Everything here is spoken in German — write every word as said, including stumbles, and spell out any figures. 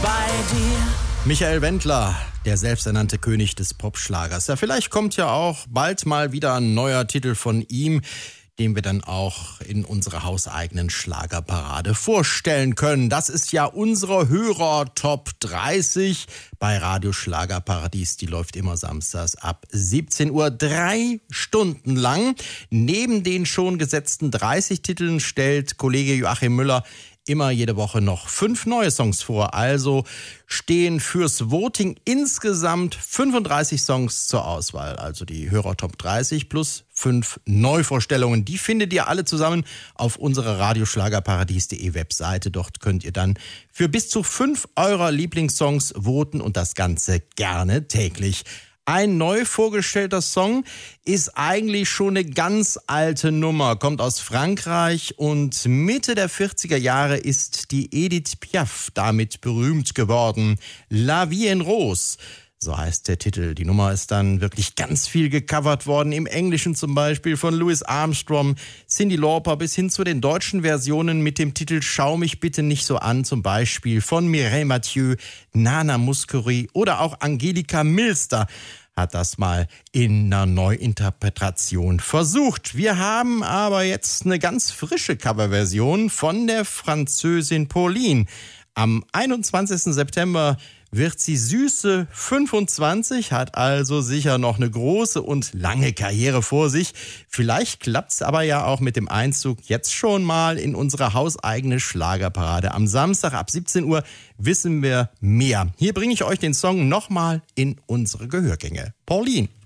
bei dir. Michael Wendler, der selbsternannte König des Popschlagers. Ja, vielleicht kommt ja auch bald mal wieder ein neuer Titel von ihm, den wir dann auch in unserer hauseigenen Schlagerparade vorstellen können. Das ist ja unsere Hörer-Top dreißig bei Radio Schlagerparadies. Die läuft immer samstags ab siebzehn Uhr, drei Stunden lang. Neben den schon gesetzten dreißig Titeln stellt Kollege Joachim Müller immer jede Woche noch fünf neue Songs vor. Also stehen fürs Voting insgesamt fünfunddreißig Songs zur Auswahl. Also die Hörer Top dreißig plus fünf Neuvorstellungen. Die findet ihr alle zusammen auf unserer radioschlagerparadies punkt de Webseite. Dort könnt ihr dann für bis zu fünf eurer Lieblingssongs voten und das Ganze gerne täglich. Ein neu vorgestellter Song ist eigentlich schon eine ganz alte Nummer, kommt aus Frankreich und Mitte der vierziger Jahre ist die Edith Piaf damit berühmt geworden. La Vie en Rose, so heißt der Titel. Die Nummer ist dann wirklich ganz viel gecovert worden, im Englischen zum Beispiel von Louis Armstrong, Cyndi Lauper bis hin zu den deutschen Versionen mit dem Titel Schau mich bitte nicht so an, zum Beispiel von Mireille Mathieu, Nana Mouskouri oder auch Angelika Milster hat das mal in einer Neuinterpretation versucht. Wir haben aber jetzt eine ganz frische Coverversion von der Französin Pauline. Am einundzwanzigsten September wird sie süße fünfundzwanzig, hat also sicher noch eine große und lange Karriere vor sich. Vielleicht klappt's aber ja auch mit dem Einzug jetzt schon mal in unsere hauseigene Schlagerparade. Am Samstag ab siebzehn Uhr wissen wir mehr. Hier bringe ich euch den Song nochmal in unsere Gehörgänge. Pauline.